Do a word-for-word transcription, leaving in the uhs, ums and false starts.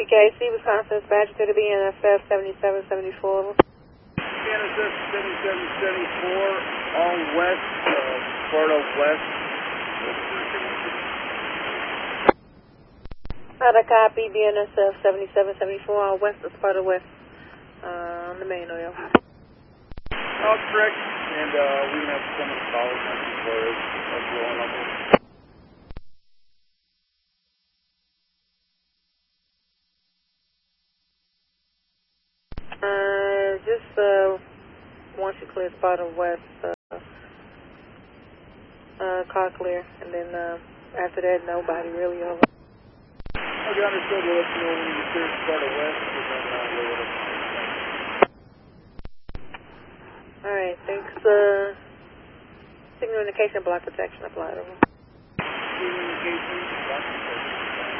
P K C, Wisconsin dispatcher to the B N S F seventy-seven seventy-four. B N S F seventy-seven seventy-four, all west, uh, Sparta West. Not a copy, B N S F seventy-seven seventy-four, all west of Sparta West, uh, on the main oil. All correct, and uh, we can have someone follow us for us. That's rolling up here. Uh, just, uh, once you clear Sparta West, uh, uh, car clear, and then, uh, after that, nobody really over. Okay, understood. We'll let you know when you clear Sparta West, and then uh, we'll let us know. Alright, thanks, uh, signal indication block protection applied over. Signal indication block protection.